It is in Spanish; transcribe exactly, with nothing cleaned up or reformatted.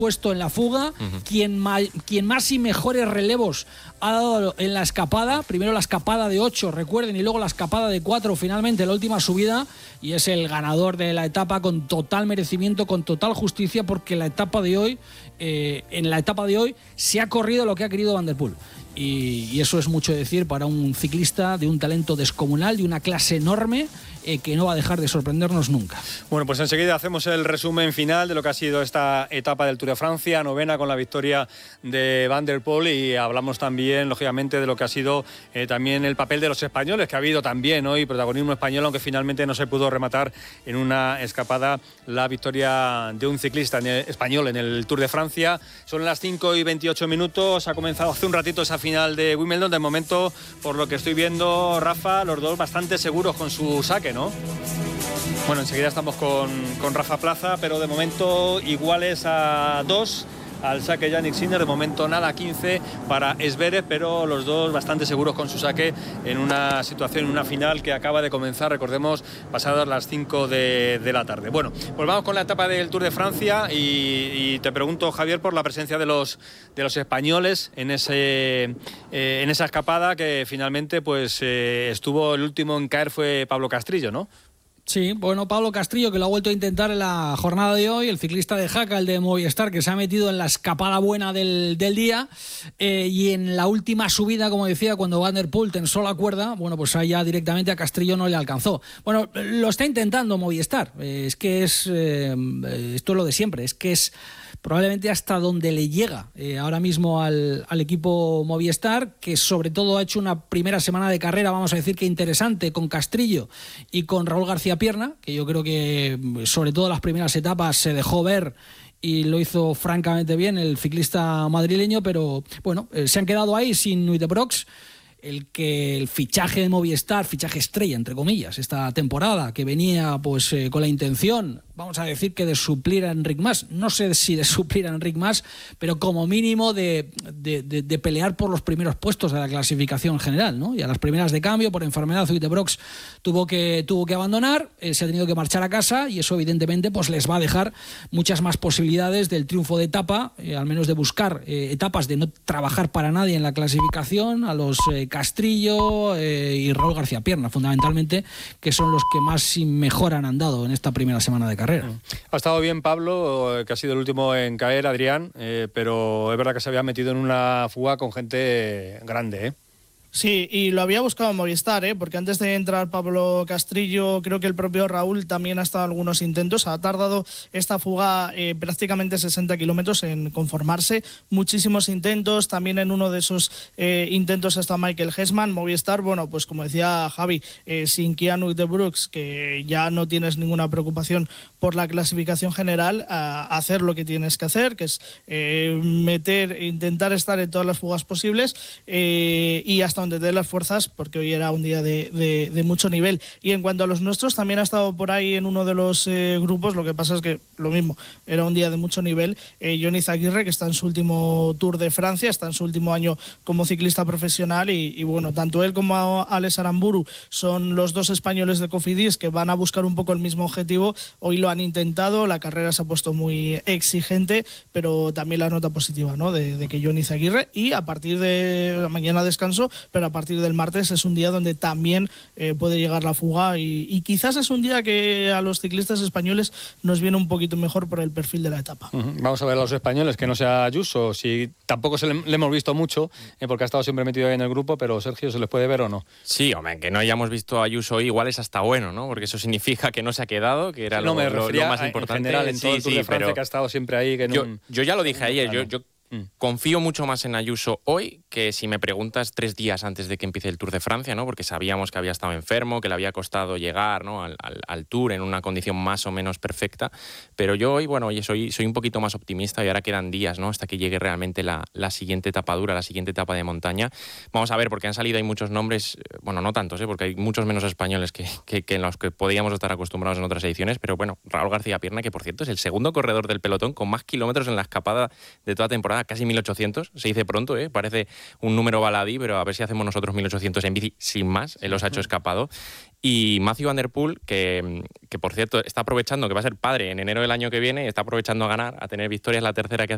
puesto en la fuga, uh-huh. quien, ma- quien más y mejores relevos ha dado en la escapada, primero la escapada de ocho, recuerden, y luego la escapada de cuatro, finalmente la última subida, y es el ganador de la etapa con total merecimiento, con total justicia, porque la etapa de hoy, eh, en la etapa de hoy se ha corrido lo que ha querido Van der Poel. Y, y eso es mucho decir para un ciclista de un talento descomunal, de una clase enorme, eh, que no va a dejar de sorprendernos nunca. Bueno, pues enseguida hacemos el resumen final de lo que ha sido esta etapa del Tour de Francia, novena con la victoria de Van der Poel, y hablamos también, lógicamente, de lo que ha sido eh, también el papel de los españoles, que ha habido también hoy protagonismo español, aunque finalmente no se pudo rematar en una escapada la victoria de un ciclista en el, español en el Tour de Francia. Son las cinco y veintiocho minutos, ha comenzado hace un ratito esa final de Wimbledon. De momento, por lo que estoy viendo, Rafa, los dos bastante seguros con su saque, ¿no? Bueno, enseguida estamos con, con Rafa Plaza, pero de momento iguales a dos al saque Jannik Sinner. De momento nada, quince para Zverev, pero los dos bastante seguros con su saque en una situación, en una final que acaba de comenzar, recordemos, pasadas las cinco de, de la tarde. Bueno, pues vamos con la etapa del Tour de Francia y, y te pregunto, Javier, por la presencia de los, de los españoles en, ese, eh, en esa escapada, que finalmente pues eh, estuvo el último en caer, fue Pablo Castrillo, ¿no? Sí, bueno, Pablo Castrillo, que lo ha vuelto a intentar en la jornada de hoy, el ciclista de Jaca, el de Movistar, que se ha metido en la escapada buena del, del día, eh, y en la última subida, como decía, cuando Van der Poel tensó la cuerda, bueno, pues allá directamente a Castrillo no le alcanzó. Bueno, lo está intentando Movistar, eh, es que es, eh, esto es lo de siempre, es que es probablemente hasta donde le llega eh, ahora mismo al, al equipo Movistar, que sobre todo ha hecho una primera semana de carrera, vamos a decir que interesante, con Castrillo y con Raúl García Pierna, que yo creo que sobre todo las primeras etapas se dejó ver y lo hizo francamente bien el ciclista madrileño, pero bueno, eh, se han quedado ahí sin Nuitebrox, el que el fichaje de Movistar, fichaje estrella entre comillas, esta temporada, que venía pues eh, con la intención, vamos a decir que de suplir a Enric Mas, no sé si de suplir a Enric Mas, pero como mínimo de, de, de, de pelear por los primeros puestos de la clasificación general, ¿no? Y a las primeras de cambio, por enfermedad, Uitebrox tuvo que, tuvo que abandonar, eh, se ha tenido que marchar a casa, y eso evidentemente pues les va a dejar muchas más posibilidades del triunfo de etapa, eh, al menos de buscar eh, etapas, de no trabajar para nadie en la clasificación, a los eh, Castrillo eh, y Raúl García Pierna, fundamentalmente, que son los que más y mejor han andado en esta primera semana de carrera. Ha estado bien Pablo, que ha sido el último en caer, Adrián, eh, pero es verdad que se había metido en una fuga con gente grande, ¿eh? Sí, y lo había buscado Movistar, ¿eh? Porque antes de entrar Pablo Castrillo, creo que el propio Raúl también ha estado en algunos intentos. Ha tardado esta fuga eh, prácticamente sesenta kilómetros en conformarse. Muchísimos intentos. También en uno de esos eh, intentos está Michael Hessman. Movistar, bueno, pues como decía Javi, eh, sin Kian Uitebrox, que ya no tienes ninguna preocupación por la clasificación general, a hacer lo que tienes que hacer, que es eh, meter, intentar estar en todas las fugas posibles eh, y hasta donde te dé las fuerzas, porque hoy era un día de, de, de mucho nivel. Y en cuanto a los nuestros, también ha estado por ahí en uno de los eh, grupos. Lo que pasa es que lo mismo, era un día de mucho nivel. eh, Johnny Izaguirre, que está en su último Tour de Francia, está en su último año como ciclista profesional, y, y bueno, tanto él como Alex Aramburu son los dos españoles de Cofidis que van a buscar un poco el mismo objetivo. Hoy lo han intentado, la carrera se ha puesto muy exigente, pero también la nota positiva, ¿no? de, de que Johnny Izaguirre, y a partir de mañana descanso, pero a partir del martes es un día donde también eh, puede llegar la fuga, y, y quizás es un día que a los ciclistas españoles nos viene un poquito mejor por el perfil de la etapa. Uh-huh. Vamos a ver a los españoles, que no sea Ayuso, si tampoco se le, le hemos visto mucho, eh, porque ha estado siempre metido ahí en el grupo, pero Sergio, ¿se les puede ver o no? Sí, hombre, que no hayamos visto a Ayuso hoy igual es hasta bueno, ¿no? Porque eso significa que no se ha quedado, que era no, lo, me lo, lo más importante. En general, en todo sí, el Tour sí, de Francia, pero que ha estado siempre ahí. Que yo, no, yo ya lo dije ayer, claro. yo, yo confío mucho más en Ayuso hoy que si me preguntas tres días antes de que empiece el Tour de Francia, ¿no? Porque sabíamos que había estado enfermo, que le había costado llegar, ¿no? al, al, al Tour en una condición más o menos perfecta. Pero yo hoy, bueno, oye, soy, soy un poquito más optimista, y ahora quedan días, ¿no? Hasta que llegue realmente la, la siguiente etapa dura, la siguiente etapa de montaña. Vamos a ver, porque han salido, hay muchos nombres, bueno, no tantos, ¿eh? Porque hay muchos menos españoles que, que, que en los que podíamos estar acostumbrados en otras ediciones, pero bueno, Raúl García Pierna, que por cierto es el segundo corredor del pelotón con más kilómetros en la escapada de toda temporada, casi mil ochocientos, se dice pronto, ¿eh? Parece un número baladí, pero a ver si hacemos nosotros mil ochocientos en bici sin más, él los ha hecho escapado. Y Matthew Van der Poel, que, que por cierto está aprovechando, que va a ser padre en enero del año que viene, está aprovechando a ganar, a tener victorias, la tercera que hace